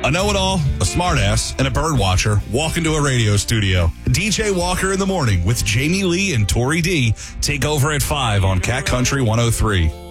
A know-it-all, a smartass, and a bird watcher walk into a radio studio. DJ Walker in the Morning with Jamie Lee and Tori D take over at 5 on Cat Country 103.